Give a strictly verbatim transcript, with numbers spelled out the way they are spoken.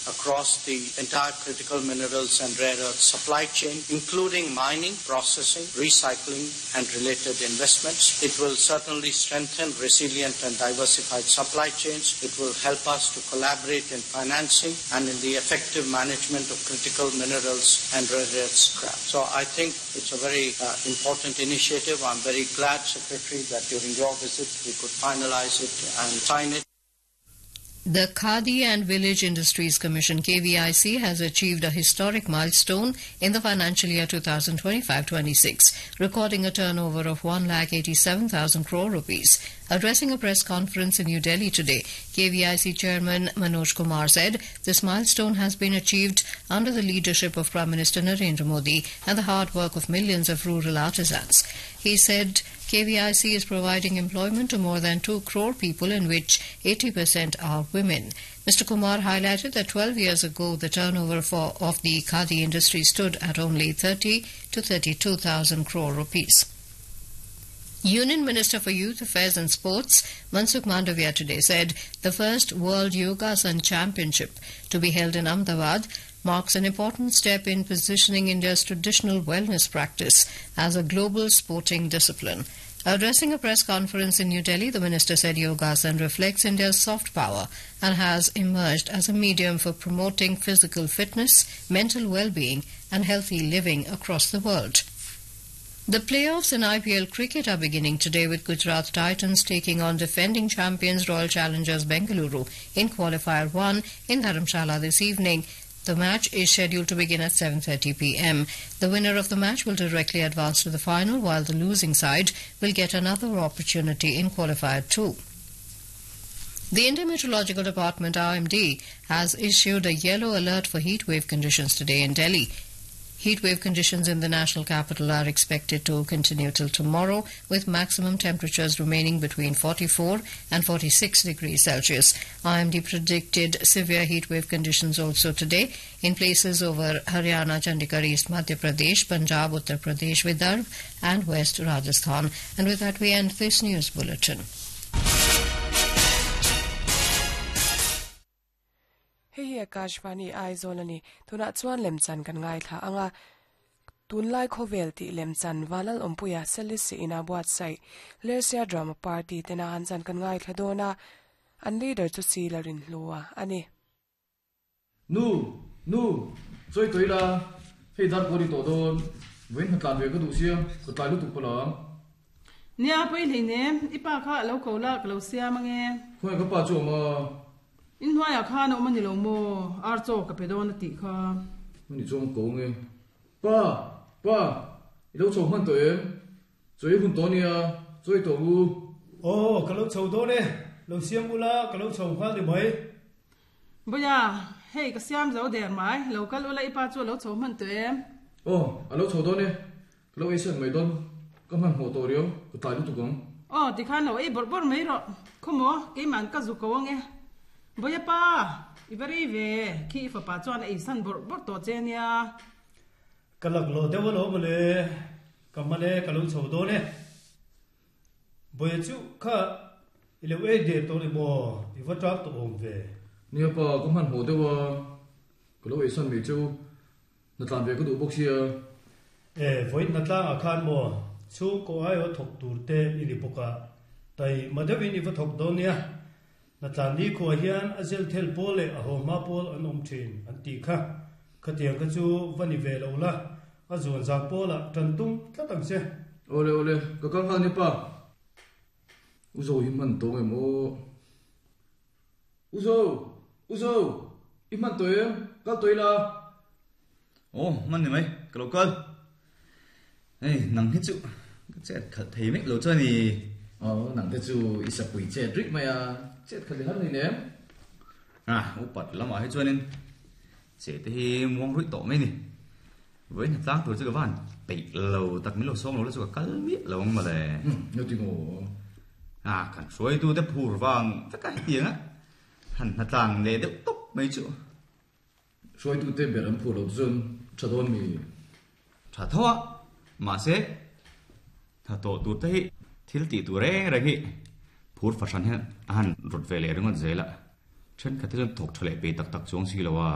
across the entire critical minerals and rare earth supply chain, including mining, processing, recycling, and related investments. It will certainly strengthen resilient and diversified supply chains. It will help us to collaborate in financing and in the effective management of critical minerals and rare earth scrap. So I think it's a very uh, important initiative. I'm very glad, Secretary, that during your visit we could finalize it and sign it. The Khadi and Village Industries Commission K V I C has achieved a historic milestone in the financial year twenty twenty-five twenty-six, recording a turnover of one lakh eighty-seven thousand crore rupees. Addressing a press conference in New Delhi today, K V I C Chairman Manoj Kumar said this milestone has been achieved under the leadership of Prime Minister Narendra Modi and the hard work of millions of rural artisans. He said K V I C is providing employment to more than two crore people, in which eighty percent are women. Mister Kumar highlighted that twelve years ago the turnover for, of the Khadi industry stood at only thirty to thirty-two thousand crore rupees. Union Minister for Youth Affairs and Sports, Mansukh Mandavia, today said the first World Yogasan Championship to be held in Ahmedabad marks an important step in positioning India's traditional wellness practice as a global sporting discipline. Addressing a press conference in New Delhi, the minister said Yogasan reflects India's soft power and has emerged as a medium for promoting physical fitness, mental well-being and healthy living across the world. The playoffs in I P L cricket are beginning today, with Gujarat Titans taking on defending champions Royal Challengers Bengaluru in Qualifier one in Dharamshala this evening. The match is scheduled to begin at seven thirty p m. The winner of the match will directly advance to the final, while the losing side will get another opportunity in Qualifier two. The Indian Meteorological Department R M D has issued a yellow alert for heatwave conditions today in Delhi. Heatwave conditions in the national capital are expected to continue till tomorrow, with maximum temperatures remaining between forty-four and forty-six degrees Celsius. R M D predicted severe heatwave conditions also today in places over Haryana, Chandigarh, East Madhya Pradesh, Punjab, Uttar Pradesh, Vidarbha and West Rajasthan. And with that we end this news bulletin. Hei Akashvani Aizolani tuna chuan lemchan kan ngai tha anga tunlai khovel ti lemchan walal ompuya selisi ina buat sai Lersia Drama Party tena hansan kan ngai thadona an leader to see larin lua ani nu nu zoi toila hei dar kori to don wen hatan ve ka du sia ko tai lu tu pala nia poi leine ipa kha lo ko la lo sia mange khoi ka pa chu ma in hwa ya kha no mani lo mo ar cho ka pedon ti kha mani chom ko nge pa pa i lo chom han to e zoi hun to nia zoi to u oh ka lo chou do ne lo siam ula ka lo chou kha de mai boya hei ka siam zo der mai lo ka lo la ipa chu lo chom han to e oh a lo chou do ne ka lo isen mai don ka man ho to rio ko tai lu tu gong oh ti khan lo e bor bor mai ro khomo ke man ka zu ko nge boya pa ibari ve ki fa pa chuan ei san bor bor to chenia kalak lo de lo mole kamale kalu chou do ne boya chu kha ile we de to ni bo i va trak to om ve ni pa ko man ho de wa ko lo isen mi chu na tan ve ko du bok sia e voit na tla akhan mo chu ko ai o thok tur te ni poka tai madawi ni va thok do nia na tlan ni ko hian azel thel pole a ho ma pol an om thin an ti kha khatiang ka chu vani ve lo la a zon za pola tan tum ta tang se ole ole ka kan han ni pa uzo hi man to nge mo uzo uzo i man to e ka toila oh man ni mai ka lo kal ei nang hi chu che khat thei mek lo cho ni oh nang te chu isa pui che drink mai a chết khẩn hơn này nè à u bật lắm mà hết cho nên sẽ thì muông rủi tổ mấy nè với nhật tác rồi chứ các bạn bị lầu tật mấy lầu xong rồi nó cái biết lầu mà để nhiều tiếng ngủ à khẩn suối tu tiếp phù vàng tất cả tiếng á hẳn là tàng để tiếp tục mấy chỗ suối tu tiếp biệt lắm phù lầu dương chả thôn mì chả thoa mà sẽ thà tổ tu thấy thiếu tỷ tu rẻ rồi kìพูดภาษาเนี่ยอ่านรถเวลาเรื่องอะไรล่ะฉันก็จะต้องถกทะเลไปตักตักช่วงสิละว่า